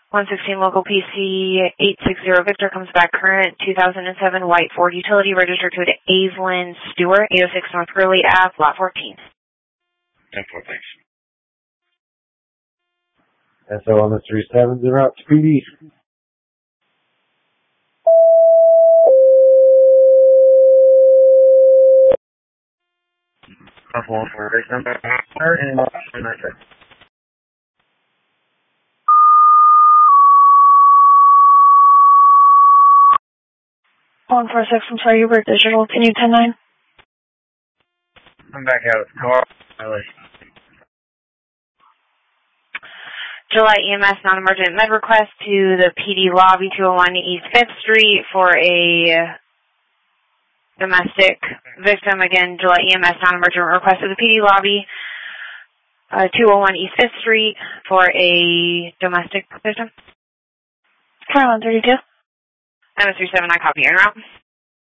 116 local PC 860 Victor comes back current 2007 white Ford utility registered to Aislinn Stewart, 806 North Gurley Ave, lot 14. 10-4, thanks. SO on the 370 out to PD. One four six. I'm sorry, Hubert Digital. Can you 10-9? I'm back out of the car. July EMS non-emergent med request to the PD lobby 201 East 5th Street for a domestic victim. Again, July EMS non-emergent request to the PD lobby 201 East 5th Street for a domestic victim. Caroline 32. MS37, I copy en route.